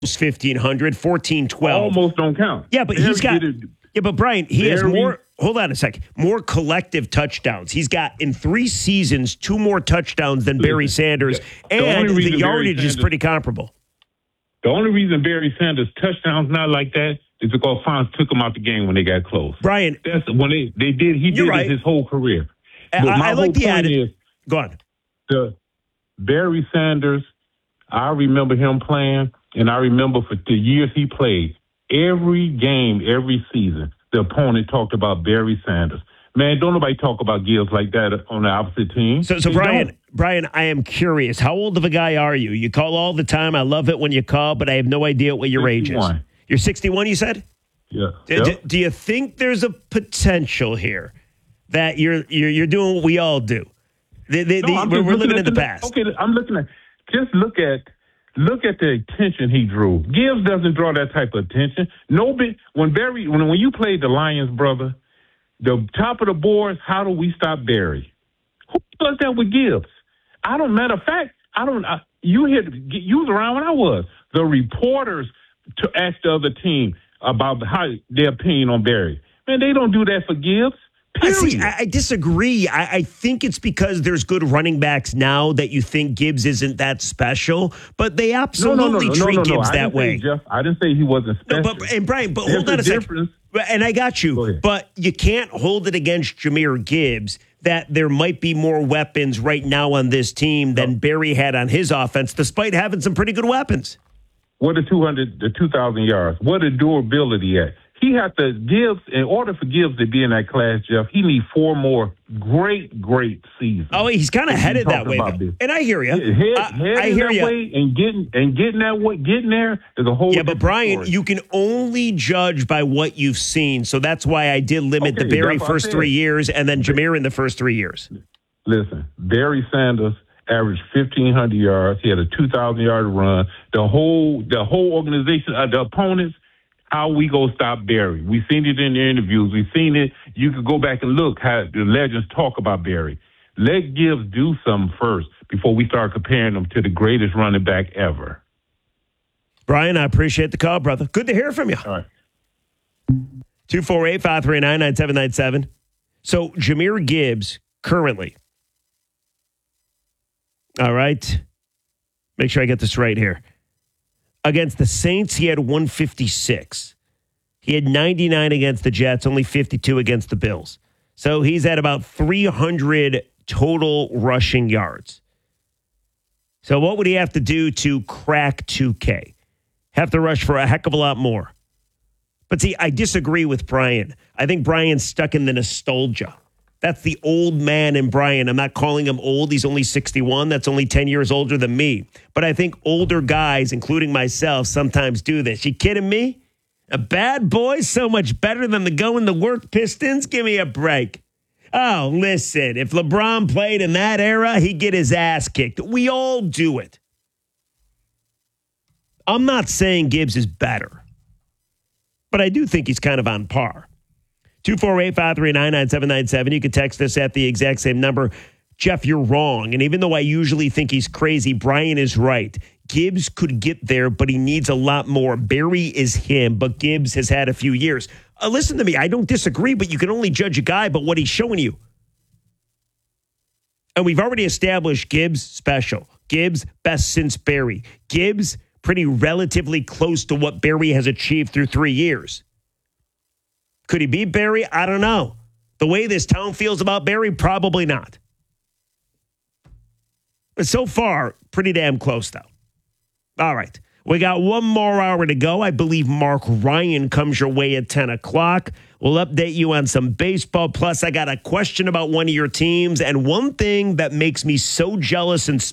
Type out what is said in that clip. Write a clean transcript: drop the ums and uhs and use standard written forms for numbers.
1,500, 14-12. Almost don't count. Yeah, but he's got. Yeah, but Brian, he has more. Hold on a second. More collective touchdowns. He's got in 3 seasons 2 more touchdowns than Barry Sanders, and the yardage is pretty comparable. The only reason Barry Sanders' touchdowns not like that is because Fonz took him out the game when they got close. Brian, that's when they did. He did it his whole career. But I like the attitude. Go on. The Barry Sanders, I remember him playing, and I remember for the years he played, every game, every season, the opponent talked about Barry Sanders. Man, don't nobody talk about Gibbs like that on the opposite team. So Brian, I am curious. How old of a guy are you? You call all the time. I love it when you call, but I have no idea what your 61. Age is. You're 61, you said? Yeah. Do you think there's a potential here that you're doing what we all do? We're living in the past. Okay, I'm looking at just look at the attention he drew. Gibbs doesn't draw that type of attention. When you played the Lions, brother, the top of the boards, how do we stop Barry? Who does that with Gibbs? Matter of fact, you was around when I was. The reporters to ask the other team about their opinion on Barry. Man, they don't do that for Gibbs. I disagree. I think it's because there's good running backs now that you think Gibbs isn't that special, but they absolutely treat Gibbs that way. I didn't say he wasn't special. Brian, hold on a second. And I got you, but you can't hold it against Jahmyr Gibbs that there might be more weapons right now on this team than Barry had on his offense, despite having some pretty good weapons. What are 2,000 yards? What is durability at? He had to in order for Gibbs to be in that class, Jeff, he needs 4 more great seasons. Oh, he's kind of headed that way. And I hear you. I hear you. And getting there is a whole. Yeah, but Brian, story. You can only judge by what you've seen. So that's why I did limit the Barry first 3 years and then Jahmyr in the first 3 years. Listen, Barry Sanders averaged 1,500 yards. He had a 2,000-yard run. The whole organization, the opponents. How we go stop Barry? We've seen it in the interviews. We've seen it. You could go back and look how the legends talk about Barry. Let Gibbs do something first before we start comparing him to the greatest running back ever. Brian, I appreciate the call, brother. Good to hear from you. All right. 248-539-9797. So Jahmyr Gibbs currently. All right. Make sure I get this right here. Against the Saints, he had 156. He had 99 against the Jets, only 52 against the Bills. So he's at about 300 total rushing yards. So what would he have to do to crack 2K? Have to rush for a heck of a lot more. But see, I disagree with Brian. I think Brian's stuck in the nostalgia. That's the old man in Brian. I'm not calling him old. He's only 61. That's only 10 years older than me. But I think older guys, including myself, sometimes do this. You kidding me? A bad boy so much better than the going to work Pistons? Give me a break. Oh, listen, if LeBron played in that era, he'd get his ass kicked. We all do it. I'm not saying Gibbs is better, but I do think he's kind of on par. 248-539-9797. You can text us at the exact same number. Jeff, you're wrong. And even though I usually think he's crazy, Brian is right. Gibbs could get there, but he needs a lot more. Barry is him, but Gibbs has had a few years. Listen to me. I don't disagree, but you can only judge a guy by what he's showing you. And we've already established Gibbs special. Gibbs best since Barry. Gibbs pretty relatively close to what Barry has achieved through 3 years. Could he beat Barry? I don't know. The way this town feels about Barry, probably not. But so far, pretty damn close, though. All right. We got one more hour to go. I believe Mark Ryan comes your way at 10 o'clock. We'll update you on some baseball. Plus, I got a question about one of your teams. And one thing that makes me so jealous and